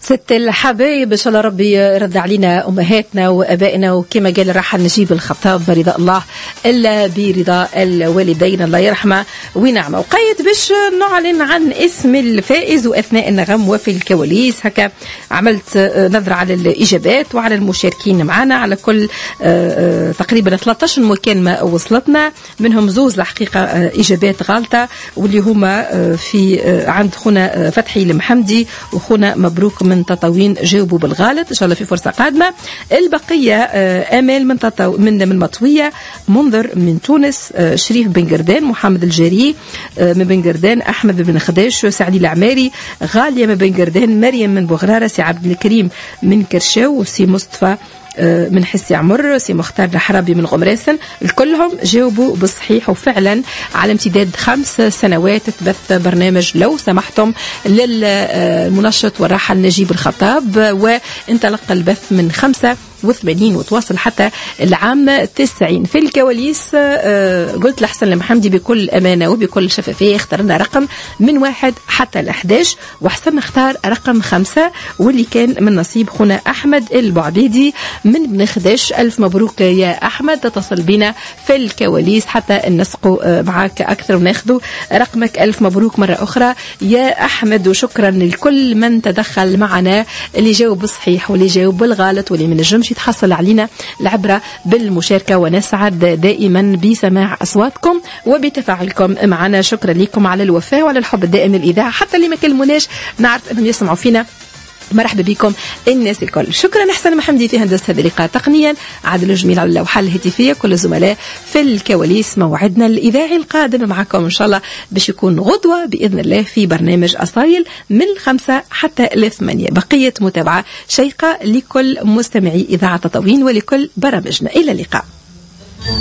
ست الحبايب ان شاء الله ربي يرد علينا امهاتنا وابائنا، وكما قال الراحل نجيب الخطاب برضا الله الا برضا الوالدين الله يرحمه ونعمه. وقيت باش نعلن عن اسم الفائز واثناء النغم وفي الكواليس. هكا عملت نظره على الاجابات وعلى المشاركين معنا على كل تقريبا 13 مكالمه وصلتنا، منهم زوز الحقيقه اجابات غلطه، واللي هما في عند خونا فتحي المحمدي وخونا مبروك من تطاوين جاوبوا بالغلط. ان شاء الله في فرصه قادمه. البقيه امال من مطويه، منذر من تونس، شريف بن قردان، محمد الجاري من بن قردان، احمد بن خداش، سعدي العماري، غاليه من بن قردان، مريم من بغراره، سي عبد الكريم من كرشاو، وسي مصطفى من حسي عمر، سي مختار الحرابي من غمراسن. الكلهم جاوبوا بالصحيح، وفعلا على امتداد 5 سنوات تبث برنامج لو سمحتم للمنشط والراحل نجيب الخطاب، وانطلق البث من 85 وتواصل حتى العام 90. في الكواليس قلت لحسن المحمدي بكل أمانة وبكل شفافية اخترنا رقم من 1 حتى 11، وحسن اختار رقم 5، واللي كان من نصيب خونا أحمد البعبيدي من بن خداش. ألف مبروك يا أحمد، تتصل بنا في الكواليس حتى نسقوا معك أكثر وناخذوا رقمك. ألف مبروك مرة أخرى يا أحمد، وشكرا لكل من تدخل معنا، اللي جاوب صحيح واللي جاوب بالغلط واللي من الجمش تحصل علينا العبرة بالمشاركة، ونسعد دائما بسماع أصواتكم وبتفاعلكم معنا. شكرا لكم على الوفاء وعلى الحب الدائم للإذاعة، حتى اللي ما كلموناش نعرف أنهم يسمعوا فينا. مرحبا بكم الناس الكل. شكرا حسن محمدي في هندسة هذا اللقاء، تقنيا عادل الجميل على اللوحة الهاتفية، كل الزملاء في الكواليس. موعدنا الإذاعي القادم معكم إن شاء الله باش يكون غدوة بإذن الله في برنامج أصايل من 5 حتى 8. بقية متابعة شيقة لكل مستمعي إذاعة تطاوين ولكل برامجنا. إلى اللقاء.